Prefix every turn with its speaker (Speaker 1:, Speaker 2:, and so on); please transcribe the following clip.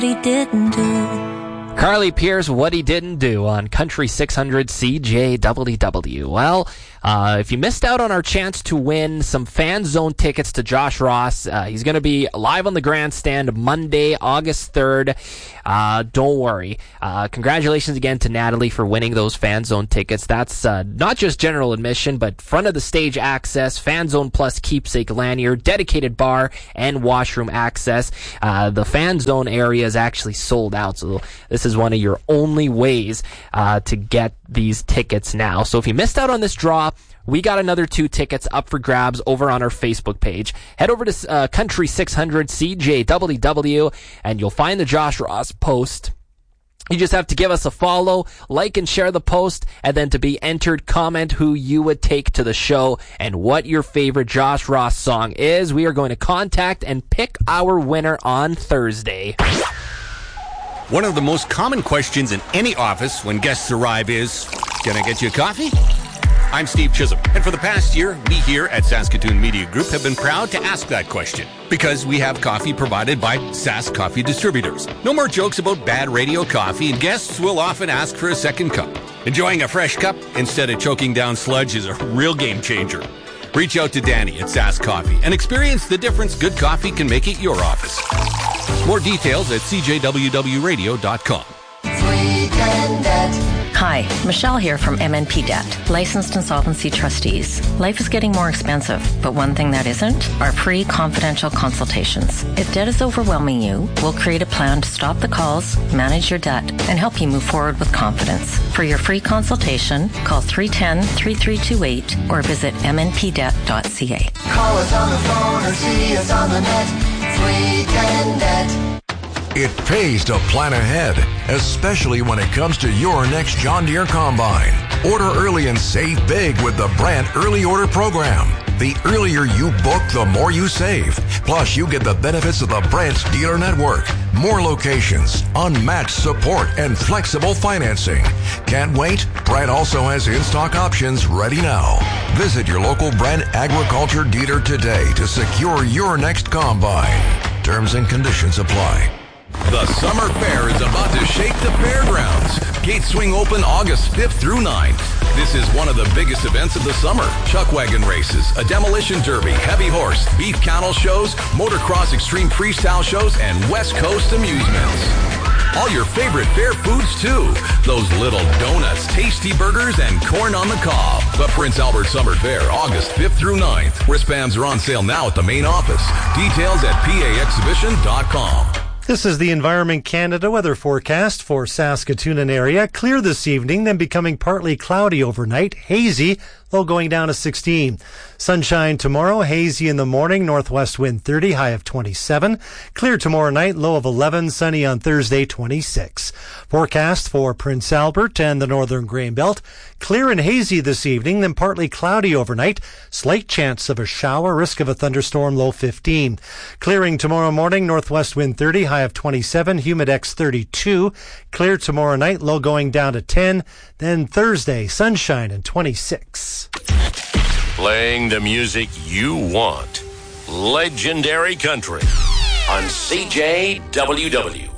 Speaker 1: He didn't do.
Speaker 2: Carly Pierce, What He Didn't Do on Country 600 CJWW. Well, if you missed out on our chance to win some Fan Zone tickets to Josh Ross, he's going to be live on the grandstand Monday, August 3rd. Don't worry. Congratulations again to Natalie for winning those Fan Zone tickets. That's not just general admission, but front of the stage access, Fan Zone Plus keepsake lanyard, dedicated bar, and washroom access. The Fan Zone area is actually sold out, so this is one of your only ways to get these tickets now. So if you missed out on this draw, we got another 2 tickets up for grabs over on our Facebook page. Head over to Country 600 CJWW, and you'll find the Josh Ross post. You just have to give us a follow, like and share the post, and then to be entered, comment who you would take to the show and what your favorite Josh Ross song is. We are going to contact and pick our winner on Thursday.
Speaker 3: One of the most common questions in any office when guests arrive is, "Can I get you a coffee?" I'm Steve Chisholm, and for the past year, we here at Saskatoon Media Group have been proud to ask that question because we have coffee provided by Sask Coffee Distributors. No more jokes about bad radio coffee, and guests will often ask for a second cup. Enjoying a fresh cup instead of choking down sludge is a real game changer. Reach out to Danny at Sask Coffee and experience the difference good coffee can make at your office. More details at cjwwradio.com.
Speaker 4: Hi, Michelle here from MNP Debt, licensed insolvency trustees. Life is getting more expensive, but one thing that isn't are free confidential consultations. If debt is overwhelming you, we'll create a plan to stop the calls, manage your debt, and help you move forward with confidence. For your free consultation, call 310-3328 or visit mnpdebt.ca.
Speaker 5: Call us on the phone or see us on the net. 310 Debt.
Speaker 6: It pays to plan ahead, especially when it comes to your next John Deere combine. Order early and save big with the Brandt Early Order Program. The earlier you book, the more you save. Plus, you get the benefits of the Brandt dealer network. More locations, unmatched support, and flexible financing. Can't wait? Brandt also has in-stock options ready now. Visit your local Brandt Agriculture dealer today to secure your next combine. Terms and conditions apply.
Speaker 7: The Summer Fair is about to shake the fairgrounds. Gates swing open August 5th through 9th. This is one of the biggest events of the summer. Chuck wagon races, a demolition derby, heavy horse, beef cattle shows, motocross extreme freestyle shows, and West Coast amusements. All your favorite fair foods, too. Those little donuts, tasty burgers, and corn on the cob. The Prince Albert Summer Fair, August 5th through 9th. Wristbands are on sale now at the main office. Details at paexhibition.com.
Speaker 8: This is the Environment Canada weather forecast for Saskatoon and area. Clear this evening, then becoming partly cloudy overnight. Hazy, low going down to 16. Sunshine tomorrow, hazy in the morning, northwest wind 30, high of 27. Clear tomorrow night, low of 11, sunny on Thursday, 26. Forecast for Prince Albert and the northern Grain Belt. Clear and hazy this evening, then partly cloudy overnight. Slight chance of a shower, risk of a thunderstorm, low 15. Clearing tomorrow morning, northwest wind 30, high of 27, humidex 32. Clear tomorrow night, low going down to 10. Then Thursday, sunshine and 26.
Speaker 9: Playing the music you want. Legendary Country on CJWW.